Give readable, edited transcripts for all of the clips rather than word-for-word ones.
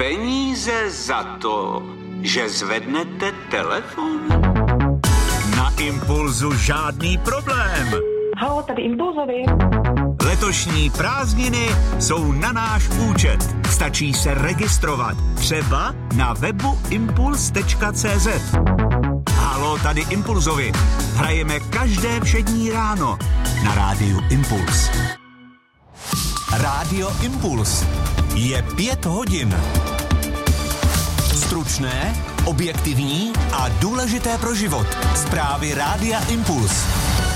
peníze za to, že zvednete telefon? Na Impulzu žádný problém. Haló, tady Impulzovi. Letošní prázdniny jsou na náš účet. Stačí se registrovat. Třeba na webu impuls.cz. Haló, tady Impulzovi. Hrajeme každé všední ráno na rádiu Impuls. Rádio Impuls. Je 5 hodin. Stručné, objektivní a důležité pro život. Zprávy Rádia Impuls.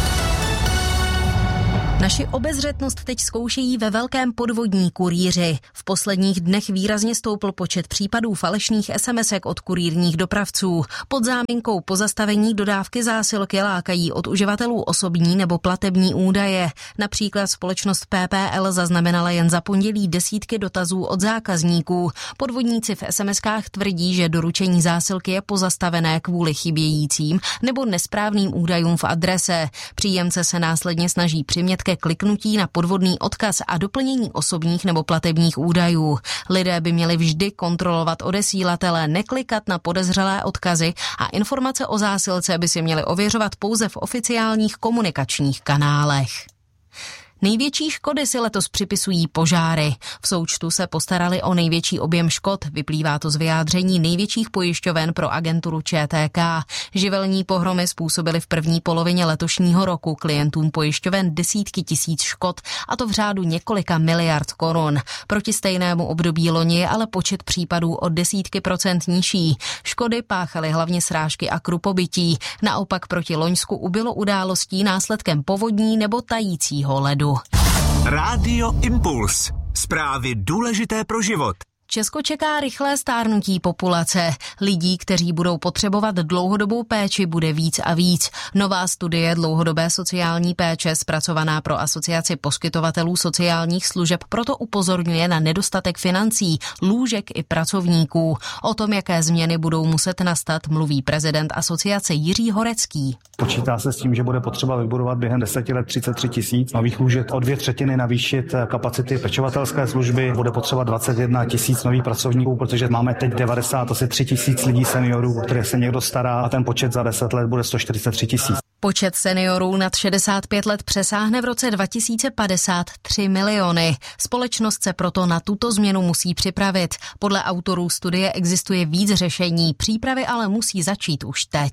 Naši obezřetnost teď zkoušejí ve velkém podvodní kurýři. V posledních dnech výrazně stoupl počet případů falešných SMSek od kurýrních dopravců. Pod záminkou pozastavení dodávky zásilky lákají od uživatelů osobní nebo platební údaje. Například společnost PPL zaznamenala jen za pondělí desítky dotazů od zákazníků. Podvodníci v SMSkách tvrdí, že doručení zásilky je pozastavené kvůli chybějícím nebo nesprávným údajům v adrese. Příjemce se následně snaží přimět ke kliknutí na podvodný odkaz a doplnění osobních nebo platebních údajů. Lidé by měli vždy kontrolovat odesílatele, neklikat na podezřelé odkazy a informace o zásilce by si měly ověřovat pouze v oficiálních komunikačních kanálech. Největší škody si letos připisují požáry. V součtu se postarali o největší objem škod, vyplývá to z vyjádření největších pojišťoven pro agenturu ČTK. Živelní pohromy způsobily v první polovině letošního roku klientům pojišťoven desítky tisíc škod, a to v řádu několika miliard korun. Proti stejnému období loni je ale počet případů o desítky procent nižší. Škody páchaly hlavně srážky a krupobytí. Naopak proti loňsku ubylo událostí následkem povodní nebo tajícího ledu. Rádio Impuls. Zprávy důležité pro život. Česko čeká rychlé stárnutí populace. Lidí, kteří budou potřebovat dlouhodobou péči, bude víc a víc. Nová studie dlouhodobé sociální péče zpracovaná pro Asociaci poskytovatelů sociálních služeb proto upozorňuje na nedostatek financí, lůžek i pracovníků. O tom, jaké změny budou muset nastat, mluví prezident asociace Jiří Horecký. Počítá se s tím, že bude potřeba vybudovat během 10 let 33 tisíc nových lůžek, o 2/3 navýšit kapacity pečovatelské služby, bude potřeba 21 tisíc nových pracovníků, protože máme teď 93 tisíc lidí seniorů, o které se někdo stará, a ten počet za 10 let bude 143 tisíc. Počet seniorů nad 65 let přesáhne v roce 2050 3 miliony. Společnost se proto na tuto změnu musí připravit. Podle autorů studie existuje víc řešení, přípravy ale musí začít už teď.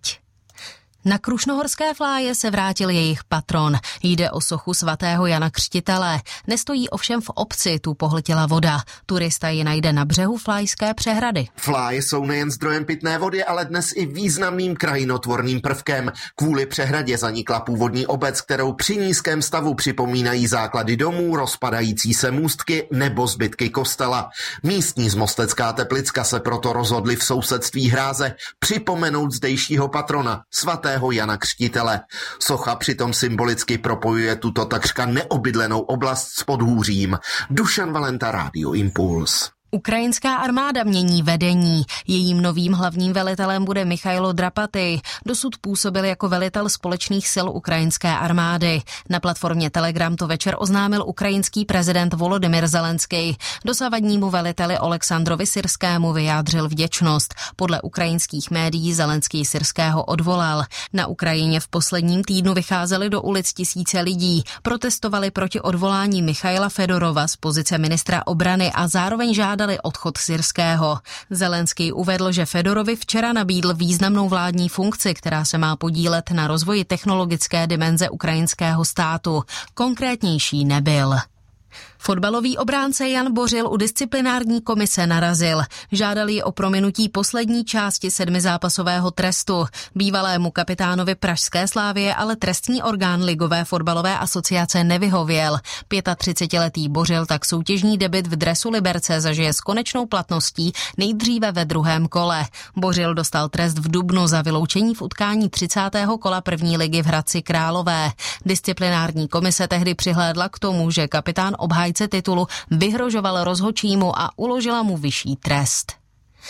Na Krušnohorské Fláje se vrátil jejich patron. Jde o sochu svatého Jana Křtitele. Nestojí ovšem v obci, tu pohltila voda. Turista ji najde na břehu Flajské přehrady. Fláje jsou nejen zdrojem pitné vody, ale dnes i významným krajinotvorným prvkem. Kvůli přehradě zanikla původní obec, kterou při nízkém stavu připomínají základy domů, rozpadající se můstky nebo zbytky kostela. Místní z Mostecká Teplicka se proto rozhodli v sousedství hráze připomenout zdejšího patrona, svatého Jana Křtitele. Socha přitom symbolicky propojuje tuto takřka neobydlenou oblast s Podhůřím. Dušan Valenta, Rádio Impuls. Ukrajinská armáda mění vedení. Jejím novým hlavním velitelem bude Michailo Drapaty. Dosud působil jako velitel společných sil ukrajinské armády. Na platformě Telegram to večer oznámil ukrajinský prezident Volodymyr Zelenský. Dosavadnímu veliteli Oleksandrovi Syrskému vyjádřil vděčnost. Podle ukrajinských médií Zelenský Syrského odvolal. Na Ukrajině v posledním týdnu vycházeli do ulic tisíce lidí. Protestovali proti odvolání Michaila Fedorova z pozice ministra obrany a zároveň žádali odchod Syrského. Zelenský uvedl, že Fedorovi včera nabídl významnou vládní funkci, která se má podílet na rozvoji technologické dimenze ukrajinského státu. Konkrétnější nebyl. Fotbalový obránce Jan Bořil u disciplinární komise narazil. Žádal ji o prominutí poslední části 7zápasového trestu. Bývalému kapitánovi pražské Slavie ale trestní orgán Ligové fotbalové asociace nevyhověl. 35letý Bořil tak soutěžní debut v dresu Liberce zažije s konečnou platností nejdříve ve druhém kole. Bořil dostal trest v dubnu za vyloučení v utkání 30. kola první ligy v Hradci Králové. Disciplinární komise tehdy přihlédla k tomu, že kapitán obhájce titulu vyhrožoval rozhodčímu a uložila mu vyšší trest.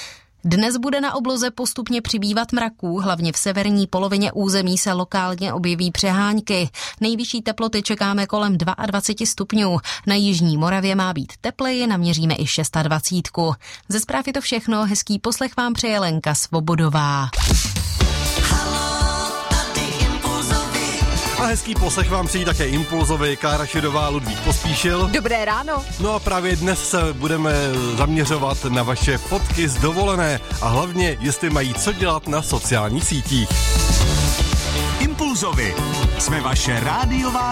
Dnes bude na obloze postupně přibývat mraků, hlavně v severní polovině území se lokálně objeví přehánky. Nejvyšší teploty čekáme kolem 22 stupňů. Na jižní Moravě má být tepleji, naměříme i 26. Ze zpráv je to všechno, hezký poslech vám přeje Lenka Svobodová. A hezký poslech vám přijí také Impulzovi, Klára Šidová, Ludvík Pospíšil. Dobré ráno. No a právě dnes se budeme zaměřovat na vaše fotky z dovolené a hlavně, jestli mají co dělat na sociálních sítích. Impulzovi. Jsme vaše rádiová